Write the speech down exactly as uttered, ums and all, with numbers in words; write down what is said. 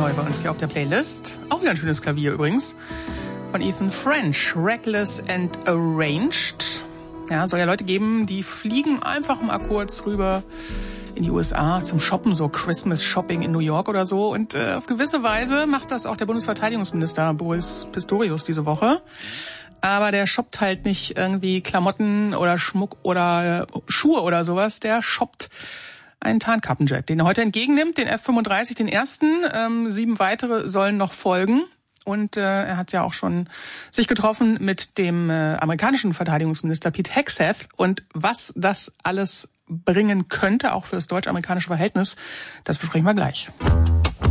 neu bei uns hier auf der Playlist. Auch wieder ein schönes Klavier übrigens. Von Ethan French. Reckless and Arranged. Ja, soll ja Leute geben, die fliegen einfach mal kurz rüber in die U S A zum Shoppen, so Christmas Shopping in New York oder so. Und äh, auf gewisse Weise macht das auch der Bundesverteidigungsminister Boris Pistorius diese Woche. Aber der shoppt halt nicht irgendwie Klamotten oder Schmuck oder äh, Schuhe oder sowas. Der shoppt einen Tarnkappenjet, den er heute entgegennimmt, den F fünfunddreißig, den ersten. Ähm, sieben weitere sollen noch folgen. Und äh, er hat ja auch schon sich getroffen mit dem äh, amerikanischen Verteidigungsminister Pete Hegseth. Und was das alles bringen könnte, auch für das deutsch-amerikanische Verhältnis, das besprechen wir gleich.